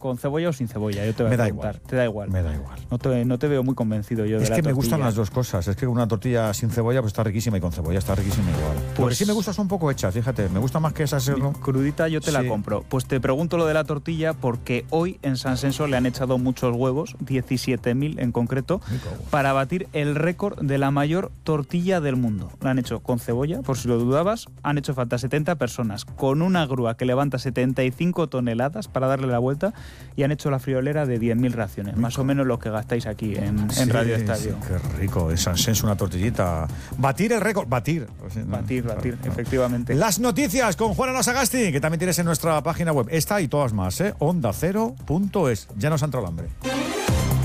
¿Con cebolla o sin cebolla? Yo te voy Me a da preguntar. igual. Te da igual. Me da igual. No te veo muy convencido yo de la tortilla. Es que me gustan las dos cosas. Es que una tortilla sin cebolla pues está riquísima y con cebolla está riquísima igual. Porque sí me gustan un poco hechas, fíjate. Me gusta más que esas... Crudita yo te la Sí. compro. Pues te pregunto lo de la tortilla porque hoy en San Senso le han echado muchos huevos, 17.000 en concreto, para batir el récord de la mayor tortilla del mundo. La han hecho con cebolla, por si lo dudabas. Han hecho falta 70 personas con una grúa que levanta 75 toneladas para darle la vuelta y han hecho la friolera de 10.000 raciones, más o menos lo que gastáis aquí en Radio Estadio. Sí, qué rico, en San Senso una tortillita. Batir el récord, batir, efectivamente. Las noticias con Juan Ana Sagasti, que también tienes en nuestra página web. Esta y todas más, ondacero.es. Ya nos ha entrado el hambre.